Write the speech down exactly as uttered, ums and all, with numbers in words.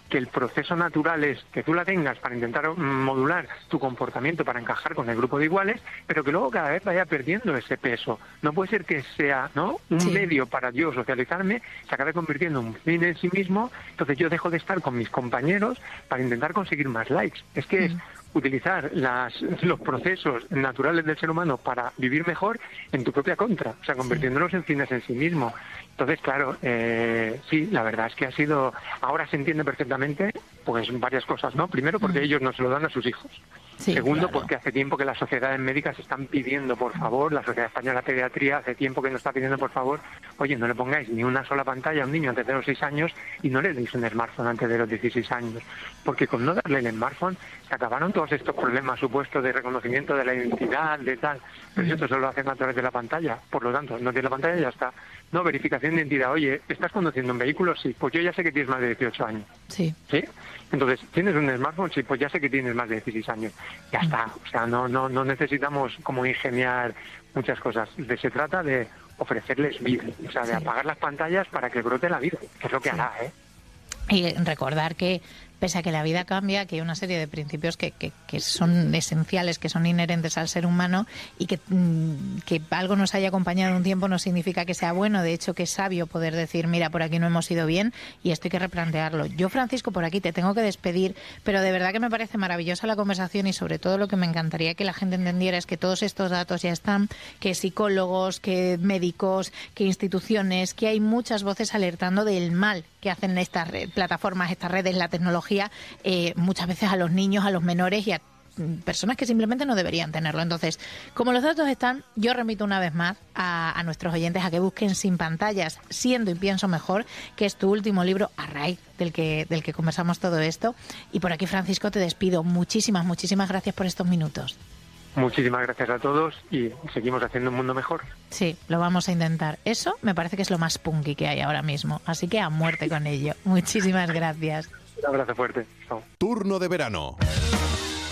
que el proceso natural es que tú la tengas para intentar modular tu comportamiento para encajar con el grupo de iguales, pero que luego cada vez vaya perdiendo ese peso. No puede ser que sea, ¿no?, un sí. medio para yo socializarme, se acabe convirtiendo en un fin en sí mismo, entonces yo dejo de estar con mis compañeros para intentar conseguir más likes. Es que es mm. utilizar las, los procesos naturales del ser humano para vivir mejor en tu propia contra, o sea, convirtiéndolos sí. en fines en sí mismo. Entonces, claro, eh, sí, la verdad es que ha sido, ahora se entiende perfectamente, pues varias cosas, ¿no? Primero, porque mm. ellos no se lo dan a sus hijos. Sí, Segundo, claro. porque hace tiempo que las sociedades médicas están pidiendo, por favor, la Sociedad Española de Pediatría hace tiempo que nos está pidiendo, por favor, oye, no le pongáis ni una sola pantalla a un niño antes de los seis años y no le deis un smartphone antes de los dieciséis años, porque con no darle el smartphone se acabaron todos estos problemas supuestos de reconocimiento de la identidad, de tal, pero mm. esto solo lo hacen a través de la pantalla, por lo tanto, no tiene la pantalla y ya está. No, verificación de identidad, oye, ¿estás conduciendo un vehículo? Sí, pues yo ya sé que tienes más de dieciocho años. Sí. ¿Sí? Entonces, ¿tienes un smartphone? Sí, pues ya sé que tienes más de dieciséis años. Ya está. O sea, no no no necesitamos como ingeniar muchas cosas. De, se trata de ofrecerles vida. O sea, de sí. apagar las pantallas para que brote la vida, que es lo que sí. hará, ¿eh? Y recordar que, pese a que la vida cambia, que hay una serie de principios que, que, que son esenciales, que son inherentes al ser humano y que, que algo nos haya acompañado un tiempo no significa que sea bueno. De hecho, que es sabio poder decir, mira, por aquí no hemos ido bien y esto hay que replantearlo. Yo, Francisco, por aquí te tengo que despedir, pero de verdad que me parece maravillosa la conversación y sobre todo lo que me encantaría que la gente entendiera es que todos estos datos ya están, que psicólogos, que médicos, que instituciones, que hay muchas voces alertando del mal que hacen estas plataformas, estas redes, la tecnología, eh, muchas veces a los niños, a los menores y a personas que simplemente no deberían tenerlo. Entonces, como los datos están, yo remito una vez más a, a nuestros oyentes a que busquen Sin Pantallas, Siendo y Pienso Mejor, que es tu último libro a raíz del que, del que conversamos todo esto. Y por aquí, Francisco, te despido. Muchísimas, muchísimas gracias por estos minutos. Muchísimas gracias a todos y seguimos haciendo un mundo mejor. Sí, lo vamos a intentar. Eso me parece que es lo más punky que hay ahora mismo. Así que a muerte con ello. Muchísimas gracias. Un abrazo fuerte. Chao. Turno de verano.